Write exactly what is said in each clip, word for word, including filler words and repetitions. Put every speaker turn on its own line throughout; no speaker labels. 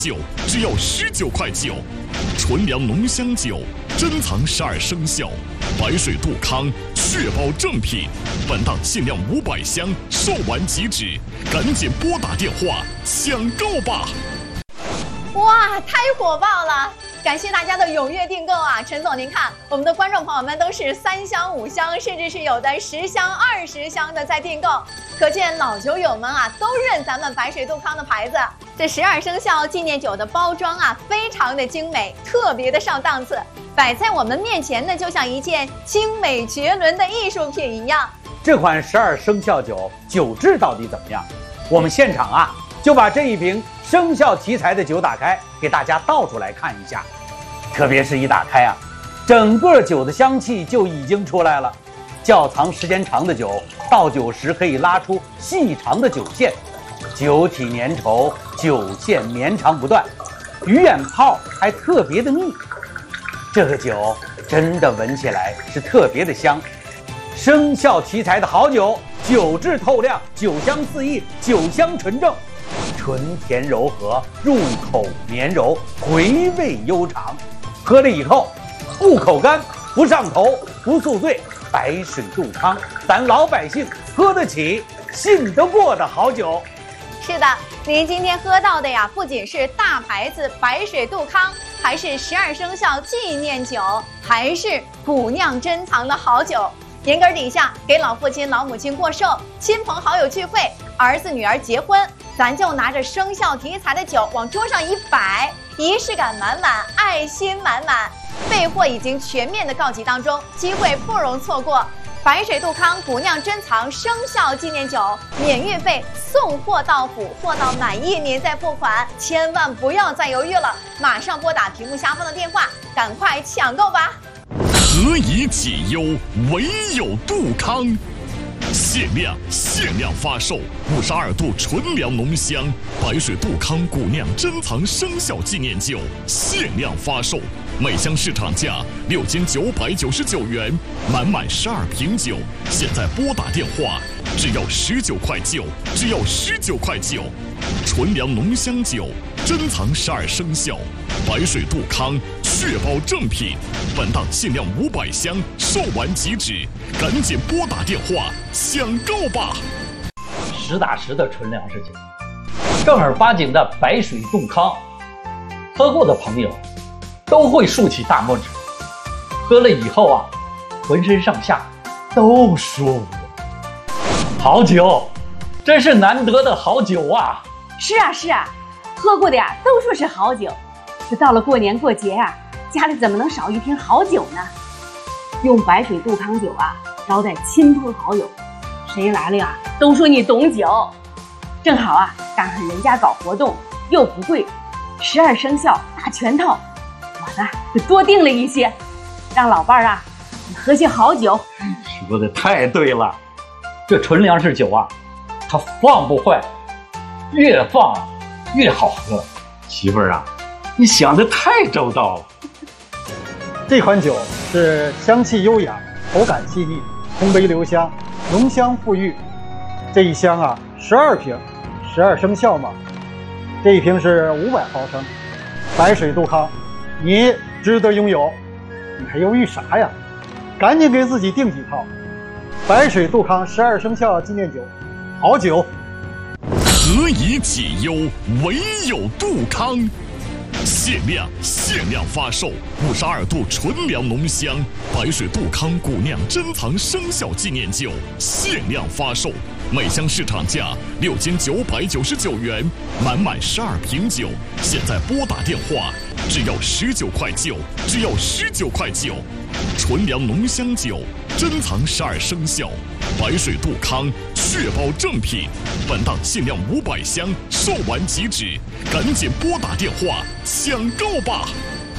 酒只要十九块九，纯粮浓香酒珍藏十二生肖，白水杜康，确保正品。本档限量五百箱，售完即止，赶紧拨打电话抢购吧！
哇，太火爆了！感谢大家的踊跃订购啊！陈总，您看，我们的观众朋友们都是三箱、五箱，甚至是有的十箱、二十箱的在订购，可见老酒友们啊都认咱们白水杜康的牌子。这十二生肖纪念酒的包装啊，非常的精美，特别的上档次，摆在我们面前呢，就像一件精美绝伦的艺术品一样。
这款十二生肖酒酒质到底怎么样？我们现场啊就把这一瓶生肖题材的酒打开，给大家倒出来看一下。特别是一打开啊，整个酒的香气就已经出来了。窖藏时间长的酒，倒酒时可以拉出细长的酒线，酒体粘稠，酒线绵长不断，鱼眼泡还特别的密。这个酒真的闻起来是特别的香。生肖题材的好酒，酒质透亮，酒香四溢，酒香纯正，纯甜柔和，入口绵柔，回味悠长。喝了以后不口干，不上头，不宿醉。白水杜康，咱老百姓喝得起，信得过的好酒。
是的，您今天喝到的呀，不仅是大牌子白水杜康，还是十二生肖纪念酒，还是古酿珍藏的好酒。年根底下给老父亲老母亲过寿，亲朋好友聚会，儿子女儿结婚，咱就拿着生肖题材的酒往桌上一摆，仪式感满满，爱心满满。备货已经全面的告急当中，机会不容错过。白水杜康古酿珍藏生肖纪念酒，免运费，送货到府，货到满意您再付款，千万不要再犹豫了，马上拨打屏幕下方的电话，赶快抢购吧！
何以解忧，唯有杜康。限量限量发售五十二度纯粮浓香白水杜康古酿珍藏生肖纪念酒，限量发售，每箱市场价六千九百九十九元，满满十二瓶酒，现在拨打电话，只要十九块九，只要十九块九。纯粮浓香酒，珍藏十二生肖，白水杜康，确保正品。本档限量五百箱，售完即止，赶紧拨打电话抢购吧！
实打实的纯粮食酒，正儿八经的白水杜康，喝过的朋友都会竖起大拇指。喝了以后啊，浑身上下都舒服。好酒，真是难得的好酒啊！
是啊是啊，喝过的呀都说是好酒，这到了过年过节啊，家里怎么能少一瓶好酒呢？用白水杜康酒啊招待亲朋好友，谁来了呀都说你懂酒。正好啊赶上人家搞活动，又不贵，十二生肖大全套，我呢就多订了一些，让老伴儿啊喝些好酒。
说的太对了，这纯粮食酒啊，它放不坏，越放越好喝。媳妇儿啊，你想的太周到了。
这款酒是香气优雅，口感细腻，空杯留香，浓香馥郁。这一箱啊，十二瓶，十二生肖嘛。这一瓶是五百毫升，白水杜康，你值得拥有。你还犹豫啥呀？赶紧给自己订几套。白水杜康十二生肖纪念酒，好酒。
何以解忧，唯有杜康。限量限量发售五十二度纯粮浓香白水杜康古酿珍藏生肖纪念酒，限量发售，每箱市场价六千九百九十九元，满满十二瓶酒，现在拨打电话，只要十九块九，只要十九块九。纯粮浓香酒，珍藏十二生肖，白水杜康，确保正品。本档限量五百箱，售完即止，赶紧拨打电话抢购吧！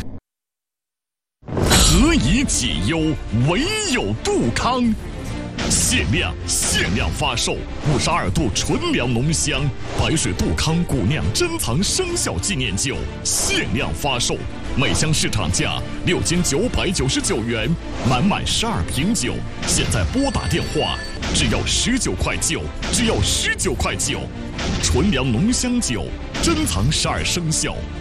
何以解忧，唯有杜康。 限量限量发售五十二度纯粮浓香白水杜康古酿珍藏生肖纪念酒，限量发售，每箱市场价六千九百九十九元，满满十二瓶酒，现在拨打电话，只要十九块九，只要十九块九，纯粮浓香酒，珍藏十二生肖。